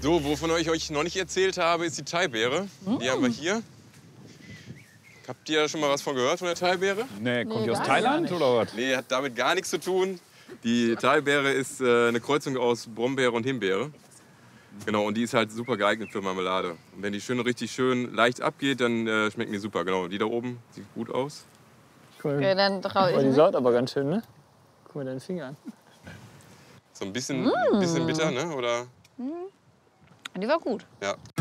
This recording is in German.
So, wovon ich euch noch nicht erzählt habe, ist die Thai-Beere. Die haben wir hier. Habt ihr schon mal was von gehört, von der Thai-Beere? Nee, kommt die aus gar Thailand nicht. oder was? Nee, hat damit gar nichts zu tun. Die Thai-Beere ist eine Kreuzung aus Brombeere und Himbeere. Genau, und die ist halt super geeignet für Marmelade. Und wenn die richtig schön leicht abgeht, dann schmecken die super. Genau, die da oben sieht gut aus. Okay, dann trau ich Die mich. saut aber ganz schön, ne? Guck mal deinen Finger an. So ein bisschen bitter, ne? Oder? Die war gut. Ja.